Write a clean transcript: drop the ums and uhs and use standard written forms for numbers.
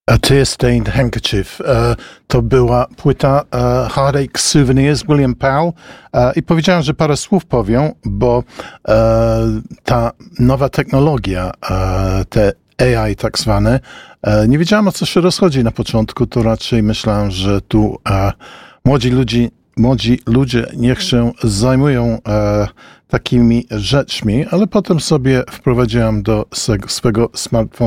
A Tear-Stained Handkerchief. To była płyta Heartache Souvenirs, William Powell. I powiedziałem, że parę słów powiem, bo ta nowa technologia, te AI tak zwane, nie wiedziałem, o co się rozchodzi na początku, to raczej myślałem, że tu młodzi ludzie niech się zajmują takimi rzeczmi, ale potem sobie wprowadziłem do swego smartfona